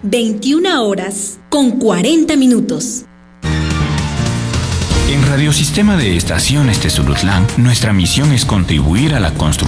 21:40. En Radiosistema de Estaciones Tezulutlán, nuestra misión es contribuir a la construcción